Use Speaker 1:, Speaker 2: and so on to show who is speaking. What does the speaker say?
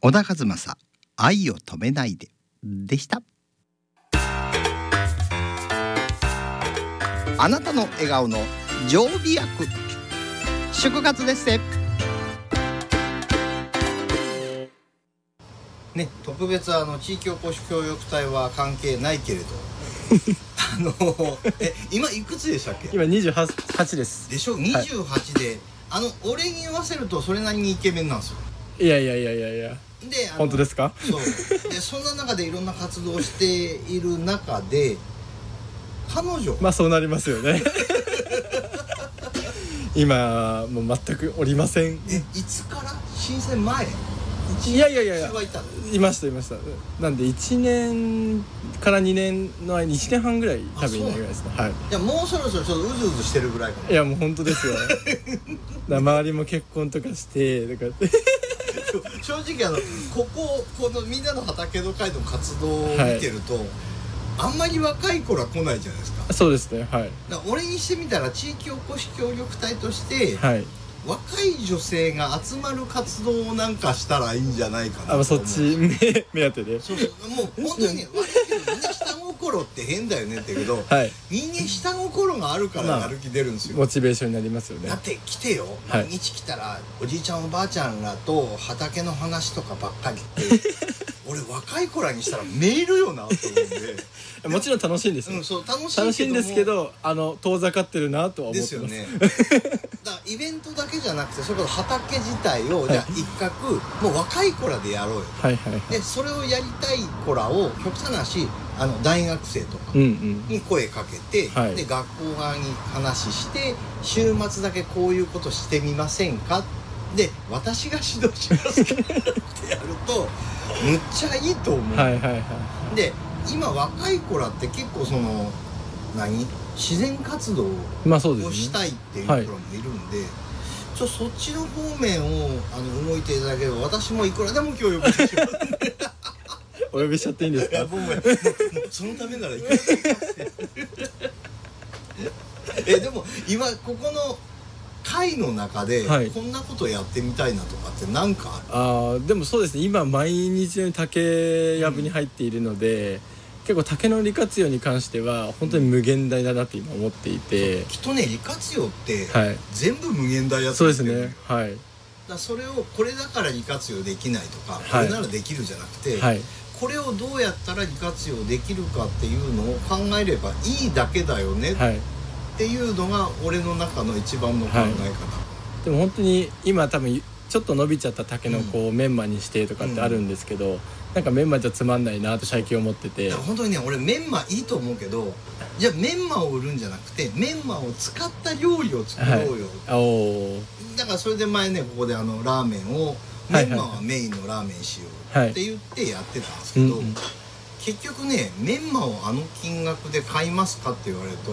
Speaker 1: 小田和正、愛を止めないででした。あなたの笑顔の常備薬、祝活ですね。特別地域おこし協力隊は関係ないけれど今いくつでしたっけ？
Speaker 2: 今28です。
Speaker 1: でしょ、28で、俺に言わせるとそれなりにイケメンなんですよ。
Speaker 2: いや
Speaker 1: で、
Speaker 2: 本当ですか？
Speaker 1: そうで、そんな中でいろんな活動をしている中で彼女、
Speaker 2: まあそうなりますよね今もう全くおりません。
Speaker 1: いつから？震災前？
Speaker 2: いやいましたなんで1年から2年の間、1年半ぐらい多分いないぐらいですね。はい。
Speaker 1: いや、もうそろそろちょっとうずうずしてるぐらいかな。
Speaker 2: いやもう本当ですよだ周りも結婚とかしてとか
Speaker 1: 正直このみんなの畑の会の活動を見てると、あんまり若い頃は来ないじゃないですか。
Speaker 2: そうですね。はい。
Speaker 1: だから俺にしてみたら地域おこし協力隊として、
Speaker 2: はい、
Speaker 1: 若い女性が集まる活動をなんかしたらいいんじゃないかなと思う。
Speaker 2: そっち目当てで。そう
Speaker 1: もう本当にね、悪いけどみんな下心って変だよねって言うけど、
Speaker 2: はい、
Speaker 1: 人間下心があるからやる気出るんですよ。
Speaker 2: モチベーションになりますよね。
Speaker 1: だって来てよ、毎日来たらおじいちゃんおばあちゃんらと畑の話とかばっかりって俺若い頃にしたらメールよなと思うんで
Speaker 2: もちろん楽しいんですよ。
Speaker 1: そう、楽
Speaker 2: しいんですけど、遠ざかってるなとは思ってます。
Speaker 1: ですよねだからイベントだけじゃなくて、それこそ畑自体を、じゃあ一角もう若い子らでやろうよ、でそれをやりたい子らを極端な話大学生とかに声かけて、で学校側に話して週末だけこういうことしてみませんか、で私が指導しますからってやるとむっちゃいいと思う。で今若い子らって結構自然活動をしたいっていう子らもいるんで、そっちの方面を動いていただければ私もいくらでも協力しますんで
Speaker 2: お呼びしちゃっていいんですか？
Speaker 1: もうそのためならいくらでもでも今ここの会の中でこんなことやってみたいなとかって何かある？
Speaker 2: でもそうですね、今毎日の竹やぶに入っているので、結構竹の利活用に関しては本当に無限大だなって今思っていて、
Speaker 1: きっとね、利活用って全部無限大やってる。
Speaker 2: そうですね。はい。
Speaker 1: だそれをこれだから利活用できないとか、これならできるじゃなくて、これをどうやったら利活用できるかっていうのを考えればいいだけだよねっていうのが俺の中の一番の考え方。
Speaker 2: でも本当に今多分ちょっと伸びちゃった竹のメンマにしてとかってあるんですけど、なんかメンマじゃつまんないなって最近思ってて。
Speaker 1: 本当にね、俺メンマいいと思うけど、じゃあメンマを売るんじゃなくてメンマを使った料理を作ろうよ、だからそれで前ね、ここでラーメンをメンマはメインのラーメンしようって言ってやってたんですけど、結局ね、メンマを金額で買いますかって言われると